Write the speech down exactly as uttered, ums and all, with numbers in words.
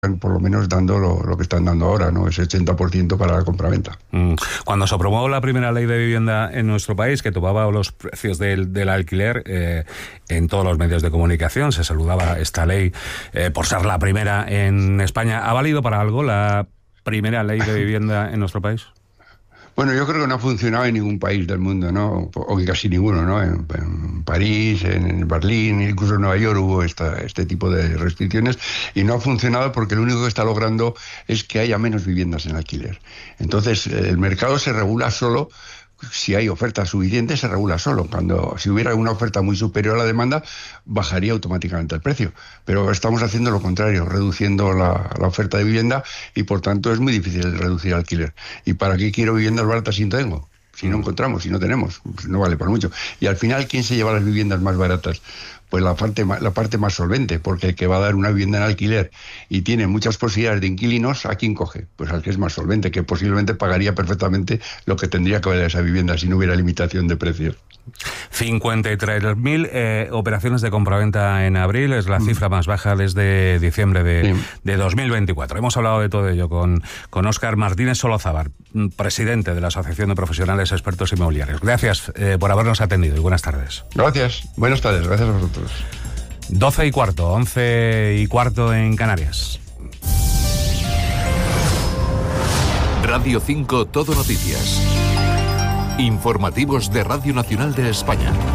por lo menos dando lo, lo que están dando ahora, ¿no? Ese ochenta por ciento para la compraventa. Mm. Cuando se aprobó la primera ley de vivienda en nuestro país, que tomaba los precios del, del alquiler, eh, en todos los medios de comunicación se saludaba esta ley eh, por ser la primera en España. ¿Ha valido para algo la primera ley de vivienda en nuestro país? Bueno, yo creo que no ha funcionado en ningún país del mundo, ¿no? O que casi ninguno, ¿no? En, en París, en Berlín, incluso en Nueva York hubo esta, este tipo de restricciones y no ha funcionado porque lo único que está logrando es que haya menos viviendas en alquiler. Entonces, el mercado se regula solo. Si hay oferta suficiente, se regula solo. Cuando si hubiera una oferta muy superior a la demanda, bajaría automáticamente el precio. Pero estamos haciendo lo contrario, reduciendo la, la oferta de vivienda y, por tanto, es muy difícil reducir el alquiler. ¿Y para qué quiero viviendas baratas si no tengo? Si no encontramos, si no tenemos, pues no vale para mucho. Y al final, ¿quién se lleva las viviendas más baratas? Pues la parte, la parte más solvente, porque el que va a dar una vivienda en alquiler y tiene muchas posibilidades de inquilinos, ¿a quién coge? Pues al que es más solvente, que posiblemente pagaría perfectamente lo que tendría que valer esa vivienda si no hubiera limitación de precios. cincuenta y tres mil eh, operaciones de compraventa en abril, es la mm. cifra más baja desde diciembre de, sí. de dos mil veinticuatro. Hemos hablado de todo ello con, con Óscar Martínez Solozábal, presidente de la Asociación de Profesionales Expertos Inmobiliarios. Gracias eh, por habernos atendido y buenas tardes. Gracias, buenas tardes, gracias a vosotros. doce y cuarto, once y cuarto en Canarias. Radio cinco Todo Noticias. Informativos de Radio Nacional de España.